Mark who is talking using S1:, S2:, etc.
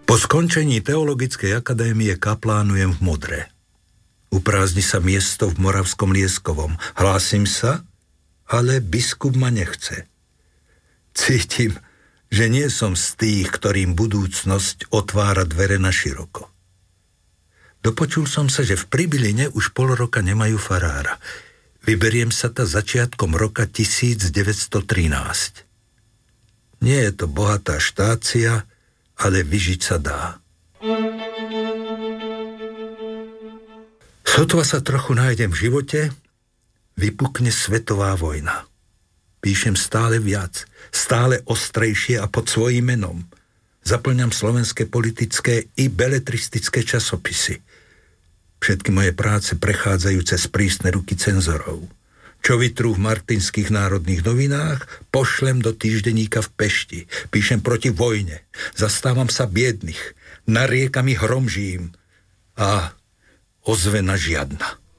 S1: Po skončení Teologickej akadémie kaplánujem v Modre. Uprázdni sa miesto v Moravskom Lieskovom. Hlásim sa, ale biskup ma nechce. Cítim, že nie som z tých, ktorým budúcnosť otvára dvere na široko. Dopočul som sa, že v Pribiline už pol roka nemajú farára. Vyberiem sa ta začiatkom roka 1913. Nie je to bohatá štácia, ale vyžiť sa dá. Sotva sa trochu nájdem v živote, vypukne svetová vojna. Píšem stále viac, stále ostrejšie a pod svojím menom. Zaplňam slovenské politické i beletristické časopisy. Všetky moje práce prechádzajú cez prísne ruky cenzorov. Čo vytrú v Martinských národných novinách, pošlem do týždenníka v Pešti. Píšem proti vojne, zastávam sa biedných, nariekami hromžím a ozvena žiadna.